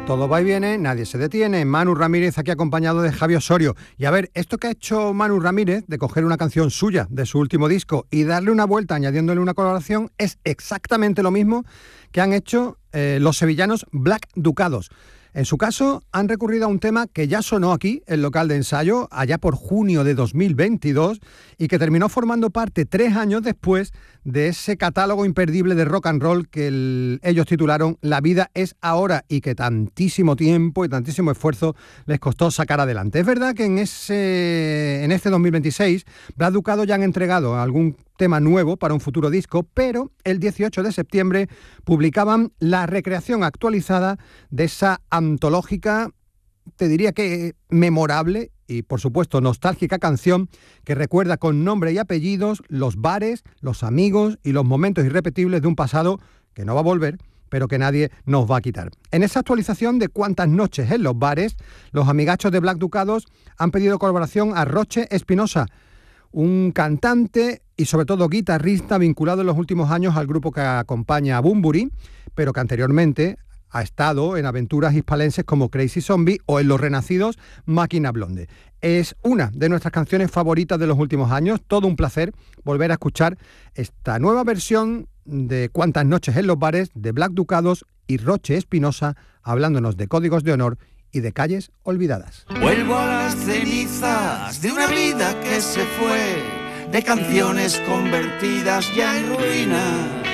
Todo va y viene, nadie se detiene. Manu Ramírez aquí acompañado de Javi Osorio. Y a ver, esto que ha hecho Manu Ramírez, de coger una canción suya de su último disco y darle una vuelta añadiéndole una colaboración, es exactamente lo mismo que han hecho los sevillanos Black Ducados. En su caso, han recurrido a un tema que ya sonó aquí, en Local de Ensayo, allá por junio de 2022, y que terminó formando parte 3 años después de ese catálogo imperdible de rock and roll que ellos titularon La vida es ahora, y que tantísimo tiempo y tantísimo esfuerzo les costó sacar adelante. Es verdad que en este 2026, Black Ducado ya han entregado algún tema nuevo para un futuro disco, pero el 18 de septiembre publicaban la recreación actualizada de esa antológica, te diría que memorable y por supuesto nostálgica canción que recuerda con nombre y apellidos los bares, los amigos y los momentos irrepetibles de un pasado que no va a volver, pero que nadie nos va a quitar. En esa actualización de Cuántas noches en los bares, los amigachos de Black Ducados han pedido colaboración a Roche Espinosa, un cantante y sobre todo guitarrista vinculado en los últimos años al grupo que acompaña a Bunbury, pero que anteriormente ha estado en aventuras hispalenses como Crazy Zombie o en los renacidos Máquina Blonde. Es una de nuestras canciones favoritas de los últimos años, todo un placer volver a escuchar esta nueva versión de Cuántas noches en los bares de Black Ducados y Roche Espinosa, hablándonos de códigos de honor y de calles olvidadas. Vuelvo a las cenizas de una vida que se fue, de canciones convertidas ya en ruinas.